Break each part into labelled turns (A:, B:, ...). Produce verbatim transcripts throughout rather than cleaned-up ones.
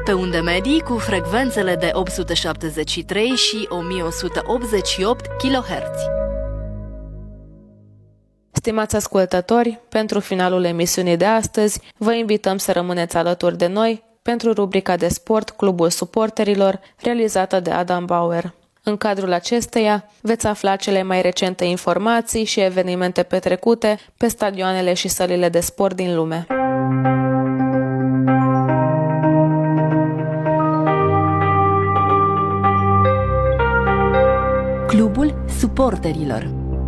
A: pe unde medii cu frecvențele de opt sute șaptezeci și trei și o mie o sută optzeci și opt kilohertz.
B: Stimați ascultători, pentru finalul emisiunii de astăzi, vă invităm să rămâneți alături de noi pentru rubrica de sport Clubul Suporterilor, realizată de Adam Bauer. În cadrul acesteia veți afla cele mai recente informații și evenimente petrecute pe stadioanele și sălile de sport din lume.
A: Clubul Suporterilor.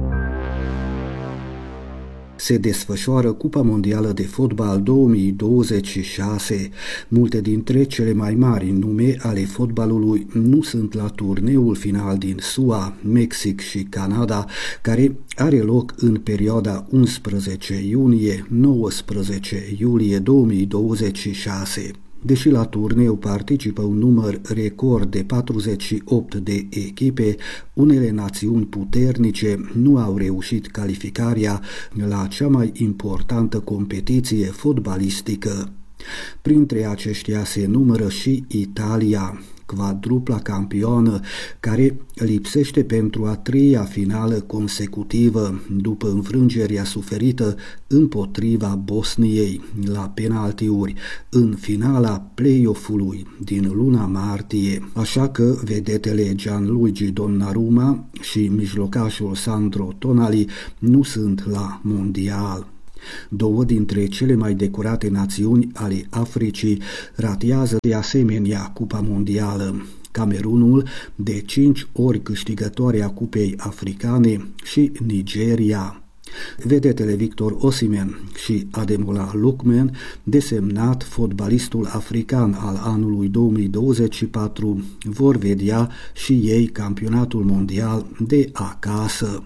C: Se desfășoară Cupa Mondială de Fotbal două mii douăzeci și șase. Multe dintre cele mai mari nume ale fotbalului nu sunt la turneul final din S U A, Mexic și Canada, care are loc în perioada unsprezece iunie - nouăsprezece iulie două mii douăzeci și șase. Deși la turneu participă un număr record de patruzeci și opt de echipe, unele națiuni puternice nu au reușit calificarea la cea mai importantă competiție fotbalistică. Printre aceștia se numără și Italia, quadrupla campioană, care lipsește pentru a treia finală consecutivă după înfrângerea suferită împotriva Bosniei la penaltiuri în finala play-off-ului din luna martie, așa că vedetele Gianluigi Donnarumma și mijlocașul Sandro Tonali nu sunt la mondial. Două dintre cele mai decorate națiuni ale Africii ratează de asemenea Cupa Mondială: Camerunul, de cinci ori câștigătoare a Cupei Africane, și Nigeria. Vedetele Victor Osimhen și Ademola Lookman, desemnat fotbalistul african al anului două mii douăzeci și patru, vor vedea și ei campionatul mondial de acasă.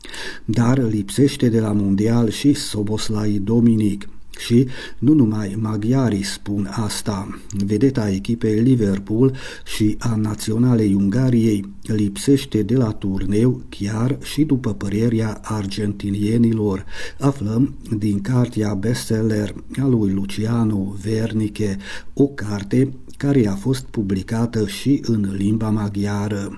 C: Dar lipsește de la mondial și Szoboszlai Dominik. Și nu numai maghiarii spun asta. Vedeta echipei Liverpool și a naționalei Ungariei lipsește de la turneu chiar și după părerea argentinienilor. Aflăm din cartea bestseller a lui Luciano Wernicke, o carte care a fost publicată și în limba maghiară.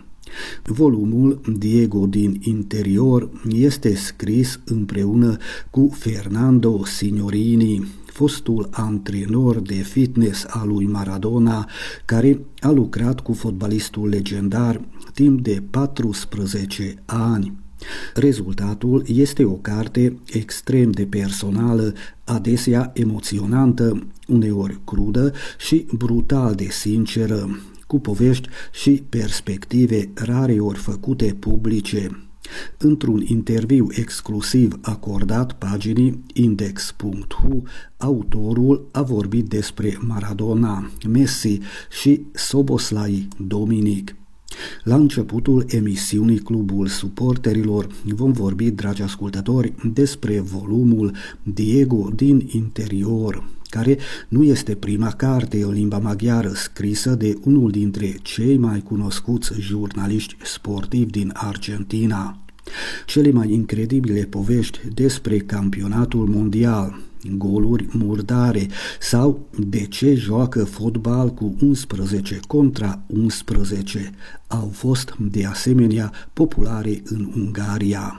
C: Volumul Diego din interior este scris împreună cu Fernando Signorini, fostul antrenor de fitness al lui Maradona, care a lucrat cu fotbalistul legendar timp de paisprezece ani. Rezultatul este o carte extrem de personală, adesea emoționantă, uneori crudă și brutal de sinceră, cu povești și perspective rareori făcute publice. Într-un interviu exclusiv acordat paginii index punct h u, autorul a vorbit despre Maradona, Messi și Szoboszlai Dominik. La începutul emisiunii Clubul Suporterilor vom vorbi, dragi ascultători, despre volumul Diego din interior, care nu este prima carte în limba maghiară scrisă de unul dintre cei mai cunoscuți jurnaliști sportivi din Argentina. Cele mai incredibile povești despre campionatul mondial, goluri murdare sau de ce joacă fotbal cu unsprezece contra unsprezece au fost de asemenea populare în Ungaria.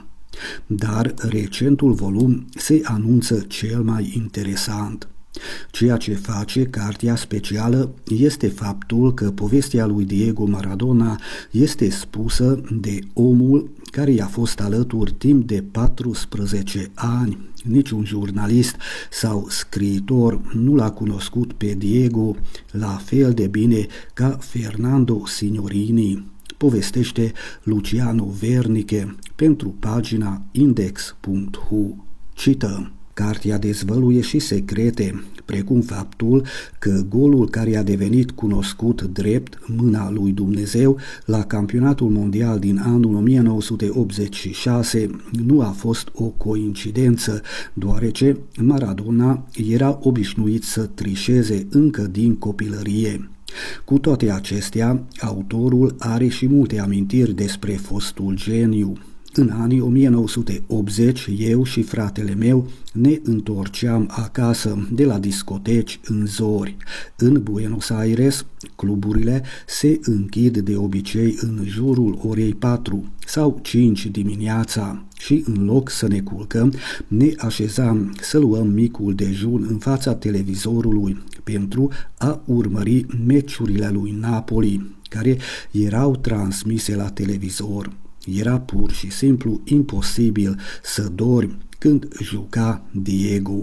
C: Dar recentul volum se anunță cel mai interesant. Ceea ce face cartea specială este faptul că povestea lui Diego Maradona este spusă de omul care i-a fost alături timp de paisprezece ani. Niciun jurnalist sau scriitor nu l-a cunoscut pe Diego la fel de bine ca Fernando Signorini, povestește Luciano Wernicke pentru pagina index punct h u. Cităm: cartea dezvăluie și secrete, precum faptul că golul care a devenit cunoscut drept mâna lui Dumnezeu la campionatul mondial din anul o mie nouă sute optzeci și șase nu a fost o coincidență, deoarece Maradona era obișnuit să trișeze încă din copilărie. Cu toate acestea, autorul are și multe amintiri despre fostul geniu. În anii o mie nouă sute optzeci, eu și fratele meu ne întorceam acasă de la discoteci în zori. În Buenos Aires, cluburile se închid de obicei în jurul orei patru sau cinci dimineața și în loc să ne culcăm, ne așezam să luăm micul dejun în fața televizorului pentru a urmări meciurile lui Napoli, care erau transmise la televizor. Era pur și simplu imposibil să dormi când juca Diego.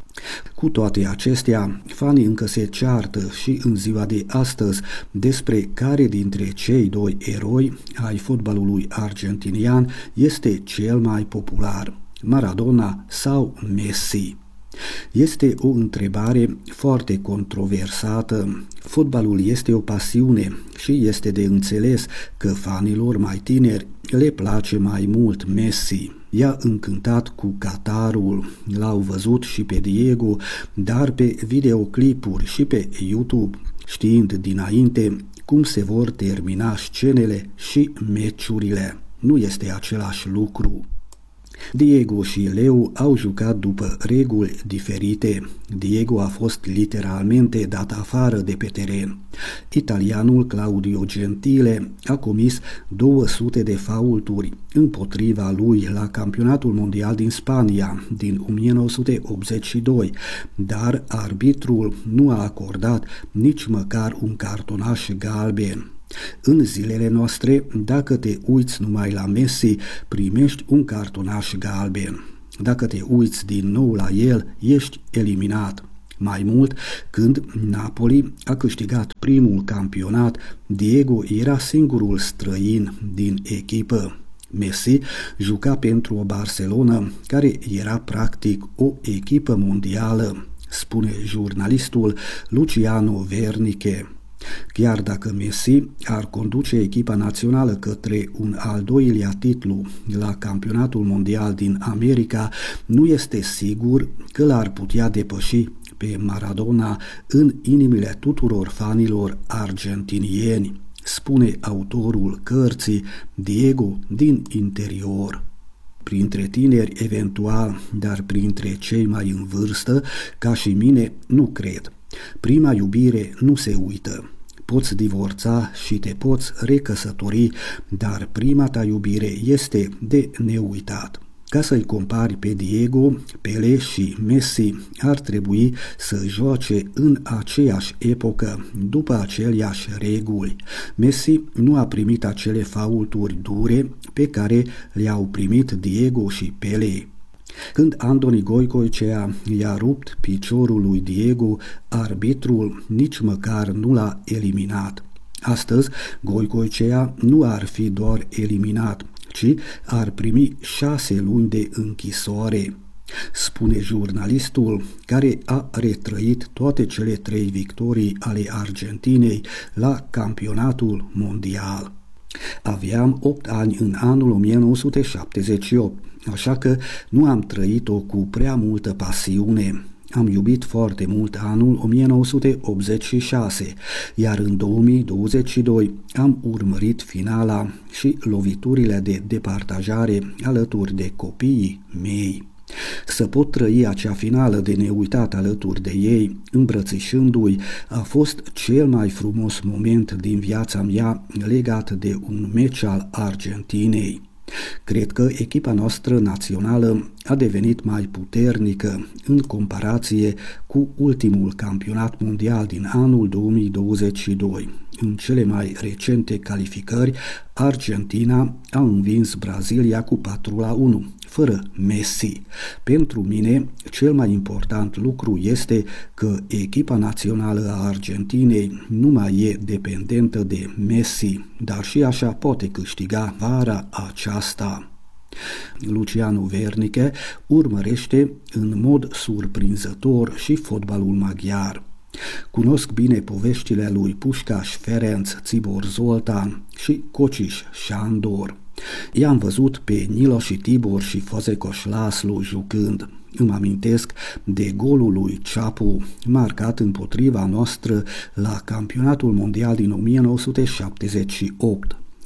C: Cu toate acestea, fanii încă se ceartă și în ziua de astăzi despre care dintre cei doi eroi ai fotbalului argentinian este cel mai popular, Maradona sau Messi. Este o întrebare foarte controversată. Fotbalul este o pasiune și este de înțeles că fanilor mai tineri le place mai mult Messi. I-a încântat cu Qatarul, l-au văzut și pe Diego, dar pe videoclipuri și pe YouTube, știind dinainte cum se vor termina scenele și meciurile. Nu este același lucru. Diego și Leo au jucat după reguli diferite. Diego a fost literalmente dat afară de pe teren. Italianul Claudio Gentile a comis două sute de faulturi împotriva lui la campionatul mondial din Spania din o mie nouă sute optzeci și doi, dar arbitrul nu a acordat nici măcar un cartonaș galben. În zilele noastre, dacă te uiți numai la Messi, primești un cartonaș galben. Dacă te uiți din nou la el, ești eliminat. Mai mult, când Napoli a câștigat primul campionat, Diego era singurul străin din echipă. Messi juca pentru o Barcelona care era practic o echipă mondială, spune jurnalistul Luciano Wernicke. Chiar dacă Messi ar conduce echipa națională către un al doilea titlu la campionatul mondial din America, nu este sigur că l-ar putea depăși pe Maradona în inimile tuturor fanilor argentinieni, spune autorul cărții Diego din interior. Printre tineri eventual, dar printre cei mai în vârstă, ca și mine, nu cred. Prima iubire nu se uită. Poți divorța și te poți recăsători, dar prima ta iubire este de neuitat. Ca să-i compari pe Diego, Pelé și Messi, ar trebui să joace în aceeași epocă, după aceleași reguli. Messi nu a primit acele faulturi dure pe care le-au primit Diego și Pelé. Când Andoni Goicoechea i-a rupt piciorul lui Diego, arbitrul nici măcar nu l-a eliminat. Astăzi, Goicoechea nu ar fi doar eliminat, ci ar primi șase luni de închisoare, spune jurnalistul care a retrăit toate cele trei victorii ale Argentinei la campionatul mondial. Aveam opt ani în anul o mie nouă sute șaptezeci și opt, așa că nu am trăit-o cu prea multă pasiune. Am iubit foarte mult anul o mie nouă sute optzeci și șase, iar în două mii douăzeci și doi am urmărit finala și loviturile de departajare alături de copiii mei. Să pot trăi acea finală de neuitat alături de ei, îmbrățișându-i, a fost cel mai frumos moment din viața mea legat de un meci al Argentinei. Cred că echipa noastră națională a devenit mai puternică în comparație cu ultimul campionat mondial din anul două mii douăzeci și doi. În cele mai recente calificări, Argentina a învins Brazilia cu patru la unu, fără Messi. Pentru mine, cel mai important lucru este că echipa națională a Argentinei nu mai e dependentă de Messi, dar și așa poate câștiga vara aceasta. Luciano Wernicke urmărește în mod surprinzător și fotbalul maghiar. Cunosc bine poveștile lui Pușcaș Ferenc, Tibor Zoltan și Kocsis Sándor. I-am văzut pe Nilo și Tibor și Fazekas László jucând. Îmi amintesc de golul lui Chapu, marcat împotriva noastră la campionatul mondial din o mie nouă sute șaptezeci și opt.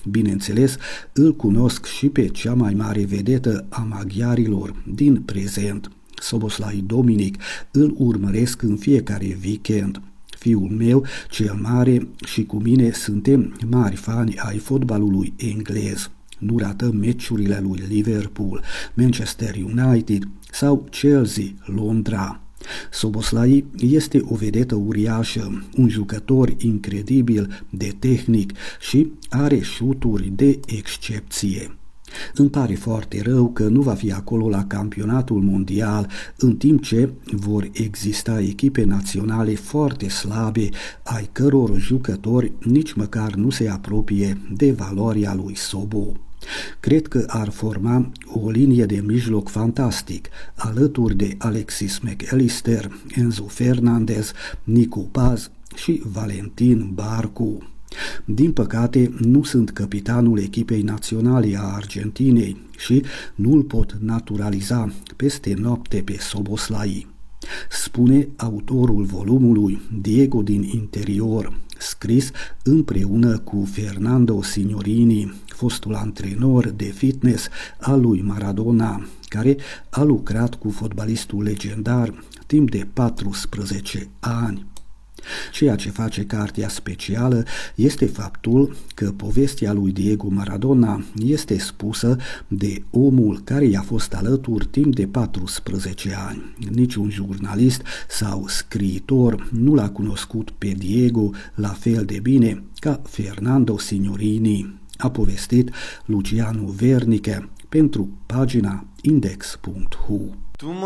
C: Bineînțeles, îl cunosc și pe cea mai mare vedetă a maghiarilor din prezent, Szoboszlai Dominic, îl urmăresc în fiecare weekend. Fiul meu, cel mare, și cu mine suntem mari fani ai fotbalului englez. Nu ratăm meciurile lui Liverpool, Manchester United sau Chelsea, Londra. Szoboszlai este o vedetă uriașă, un jucător incredibil de tehnic și are șuturi de excepție. Îmi pare foarte rău că nu va fi acolo la campionatul mondial, în timp ce vor exista echipe naționale foarte slabe, ai căror jucători nici măcar nu se apropie de valoarea lui Sobo. Cred că ar forma o linie de mijloc fantastic, alături de Alexis McAllister, Enzo Fernandez, Nicu Paz și Valentin Barcu. Din păcate, nu sunt capitanul echipei naționale a Argentinei și nu-l pot naturaliza peste noapte pe Szoboszlai, spune autorul volumului Diego din Interior, scris împreună cu Fernando Signorini, fostul antrenor de fitness al lui Maradona, care a lucrat cu fotbalistul legendar timp de paisprezece ani. Ceea ce face cartea specială este faptul că povestea lui Diego Maradona este spusă de omul care i-a fost alături timp de paisprezece ani. Niciun jurnalist sau scriitor nu l-a cunoscut pe Diego la fel de bine ca Fernando Signorini, a povestit Luciano Verniche pentru pagina index punct hu.